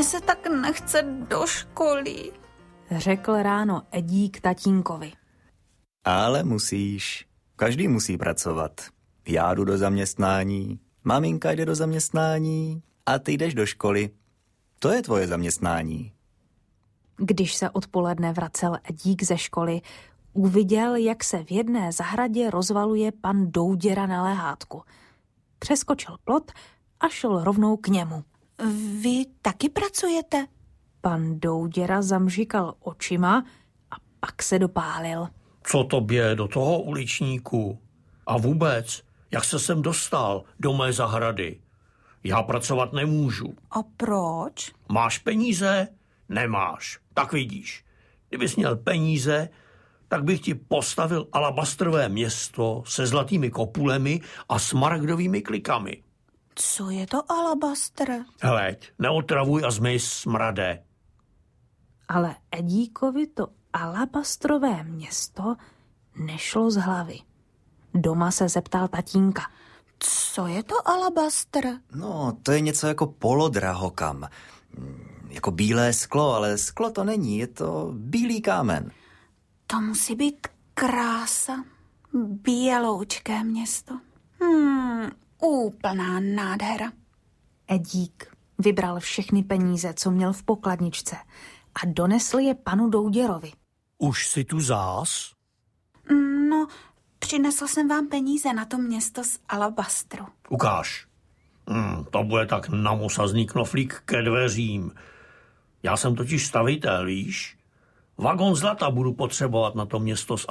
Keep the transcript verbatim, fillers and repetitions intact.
Mně se tak nechce do školy, řekl ráno Edík tatínkovi. Ale musíš. Každý musí pracovat. Já jdu do zaměstnání, maminka jde do zaměstnání a ty jdeš do školy. To je tvoje zaměstnání. Když se odpoledne vracel Edík ze školy, uviděl, jak se v jedné zahradě rozvaluje pan Douděra na lehátku. Přeskočil plot a šel rovnou k němu. Vy taky pracujete? Pan Douděra zamžikal očima a pak se dopálil. Co tobě do toho, uličníku? A vůbec, jak se sem dostal do mé zahrady? Já pracovat nemůžu. A proč? Máš peníze? Nemáš. Tak vidíš. Kdybys měl peníze, tak bych ti postavil alabastrové město se zlatými kopulemi a smaragdovými klikami. Co je to alabastr? Hleď, neotravuj a zmej smrade. Ale Edíkovi to alabastrové město nešlo z hlavy. Doma se zeptal tatínka. Co je to alabastr? No, to je něco jako polodrahokam. Jako bílé sklo, ale sklo to není, je to bílý kámen. To musí být krása. Běloučké město. Hmm, úplná nádhera. Edík vybral všechny peníze, co měl v pokladničce a donesl je panu Douděrovi. Už si tu zás? No, přinesl jsem vám peníze na to město z alabastru. Ukáž. Hmm, to bude tak namosazný knoflík ke dveřím. Já jsem totiž stavitel, víš? Vagon zlata budu potřebovat na to město z